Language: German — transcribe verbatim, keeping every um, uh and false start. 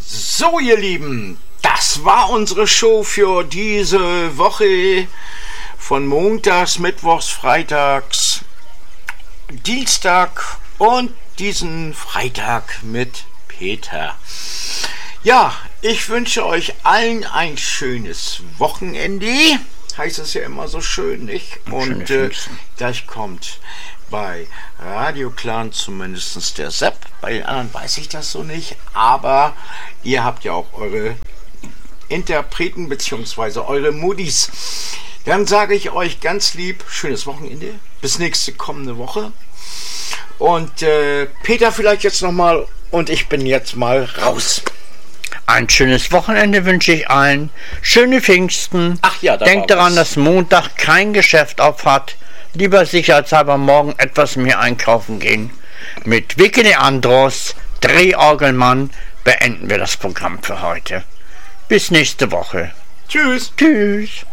So, ihr Lieben, das war unsere Show für diese Woche von Montags, Mittwochs, Freitags, Dienstag und diesen Freitag mit Peter. Ja, ich wünsche euch allen ein schönes Wochenende. Heißt es ja immer so schön, nicht? Und äh, gleich kommt bei Radio Clan zumindest der Sepp. Bei den anderen weiß ich das so nicht. Aber ihr habt ja auch eure Interpreten bzw. eure Moody's. Dann sage ich euch ganz lieb, schönes Wochenende. Bis nächste kommende Woche. Und äh, Peter vielleicht jetzt nochmal. Und ich bin jetzt mal raus. Ein schönes Wochenende wünsche ich allen. Schöne Pfingsten. Ach ja, da Denkt daran, dass Montag kein Geschäft auf hat. Lieber sicherheitshalber morgen etwas mehr einkaufen gehen. Mit Vicky de Andros, Drehorgelmann, beenden wir das Programm für heute. Bis nächste Woche. Tschüss. Tschüss.